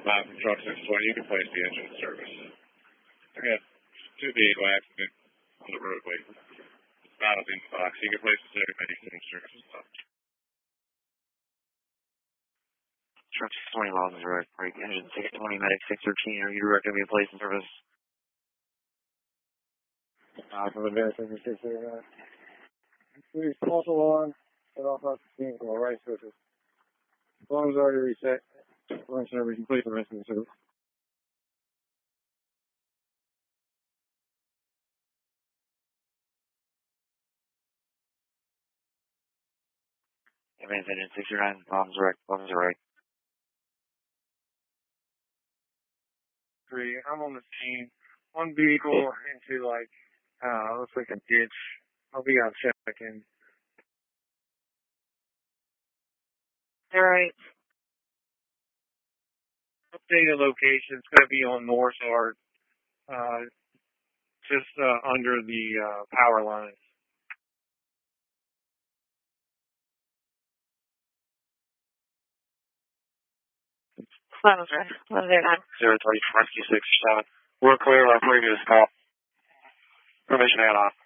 From truck 620, you can place the engine in service. I got 2 vehicle accident on the roadway. It's bottled in the box. You can place the 796 in service. Truck 620 Lawson's Road, break engine 620, medic 613, are you directed to be placed in service? From the medic 639. Please false alarm, set off out the scene for right switches. Alarm's already reset. Lunch and everything, complete the rest of the service. Advance engine 609, Lawson's right, Lawson's right. 3, I'm on the scene. One vehicle into looks like a ditch. I'll be on check-in. Alright. Updated location. It's going to be on North Art. Just under the power lines. Lawson's Road, 109. 030 from Rescue 6 7. We're clear of our previous call. Permission add on.